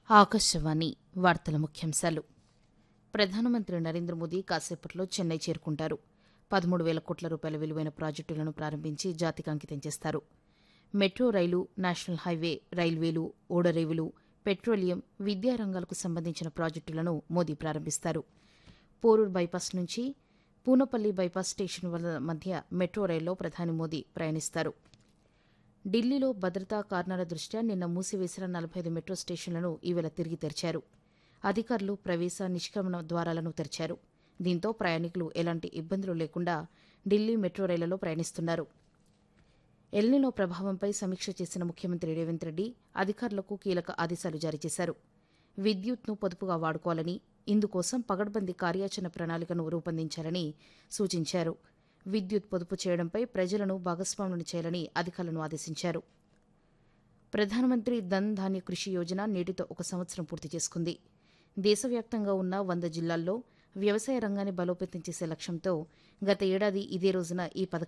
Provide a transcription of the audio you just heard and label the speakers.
Speaker 1: ఆకాశవాణి వార్తల ముఖ్యాంశాలు. ప్రధానమంత్రి నరేంద్ర మోదీ కాసేపట్లో చెన్నై చేరుకుంటారు. 13,000 కోట్ల రూపాయల విలువైన ప్రాజెక్టులను ప్రారంభించి జాతికి అంకితం చేస్తారు. మెట్రో రైలు, నేషనల్ హైవే, రైల్వేలు, ఓడరేవులు, పెట్రోలియం, విద్యా రంగాలకు సంబంధించిన ప్రాజెక్టులను మోదీ ప్రారంభిస్తారు. పోరూర్ బైపాస్ నుంచి పూనపల్లి బైపాస్ స్టేషన్ మధ్య మెట్రో రైల్లో ప్రధాని మోదీ ప్రయాణిస్తారు. ఢిల్లీలో భద్రతా కారణాల దృష్ట్యా నిన్న మూసివేసిన 45 మెట్రో స్టేషన్లను ఈవేళ తిరిగి తెరిచారు. అధికారులు ప్రవేశ, నిష్క్రమణ ద్వారాలను తెరిచారు. దీంతో ప్రయాణికులు ఎలాంటి ఇబ్బందులు లేకుండా ఢిల్లీ మెట్రో రైళ్లలో ప్రయాణిస్తున్నారు. ఎల్నినో ప్రభావంపై సమీక్ష చేసిన ముఖ్యమంత్రి రేవంత్ రెడ్డి అధికారులకు కీలక ఆదేశాలు జారీ చేశారు. విద్యుత్ను పొదుపుగా వాడుకోవాలని, ఇందుకోసం పగడ్బందీ కార్యాచరణ ప్రణాళికను రూపొందించాలని సూచించారు. విద్యుత్ పొదుపు చేయడంపై ప్రజలను భాగస్వాములను చేయాలని అధికారులను ఆదేశించారు. ప్రధానమంత్రి ధన్ ధాన్య కృషి యోజన నేటితో 1 సంవత్సరం పూర్తి చేసుకుంది. దేశవ్యాప్తంగా ఉన్న 100 జిల్లాల్లో వ్యవసాయ రంగాన్ని బలోపేతం చేసే లక్ష్యంతో గత ఏడాది ఇదే రోజున ఈ పథకం